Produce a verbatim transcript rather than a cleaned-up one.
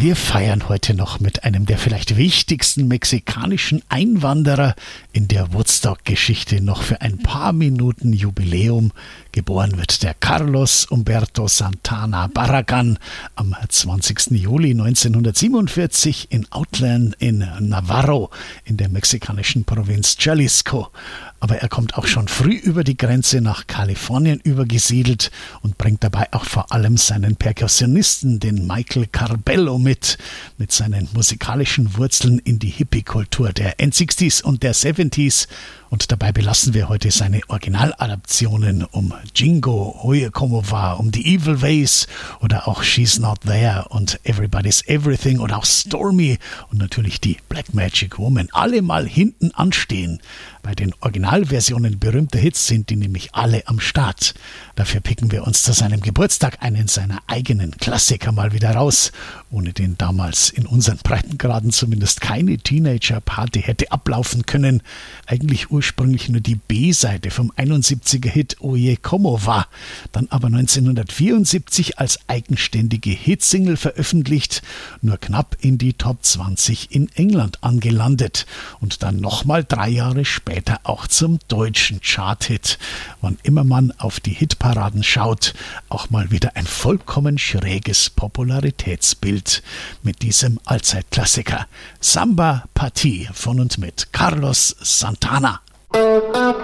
Wir feiern heute noch mit einem der vielleicht wichtigsten mexikanischen Einwanderer in der Woodstock-Geschichte noch für ein paar Minuten Jubiläum. Geboren wird der Carlos Humberto Santana Barragan am zwanzigsten Juli neunzehnhundertsiebenundvierzig in Outland in Navarro in der mexikanischen Provinz Jalisco. Aber er kommt auch schon früh über die Grenze nach Kalifornien übergesiedelt und bringt dabei auch vor allem seinen Perkussionisten, den Michael Carbello, mit, mit seinen musikalischen Wurzeln in die Hippie-Kultur der N sechziger und der siebziger. Und dabei belassen wir heute seine Originaladaptionen um Jingo, Oye Como Va, um The Evil Ways oder auch She's Not There und Everybody's Everything oder auch Stormy und natürlich die Black Magic Woman. Alle mal hinten anstehen. Bei den Originalversionen berühmter Hits sind die nämlich alle am Start. Dafür picken wir uns zu seinem Geburtstag einen seiner eigenen Klassiker mal wieder raus, ohne den damals in unseren Breitengraden zumindest keine Teenager-Party hätte ablaufen können. Eigentlich ursprünglich nur die B-Seite vom einundsiebziger Hit Oye Como Va, dann aber neunzehnhundertvierundsiebzig als eigenständige Hitsingle veröffentlicht, nur knapp in die Top zwanzig in England angelandet und dann nochmal drei Jahre später auch zum deutschen Chart-Hit. Wann immer man auf die Hitparaden schaut, auch mal wieder ein vollkommen schräges Popularitätsbild mit diesem Allzeitklassiker. Samba Partie von und mit Carlos Santana.